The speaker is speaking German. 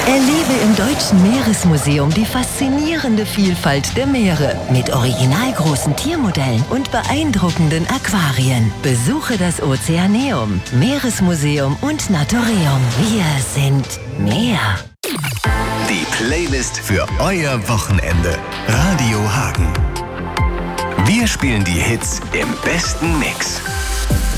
Erlebe im Deutschen Meeresmuseum die faszinierende Vielfalt der Meere mit originalgroßen Tiermodellen und beeindruckenden Aquarien. Besuche das Ozeaneum, Meeresmuseum und Naturium. Wir sind Meer. Die Playlist für euer Wochenende. Radio Hagen. Wir spielen die Hits im besten Mix.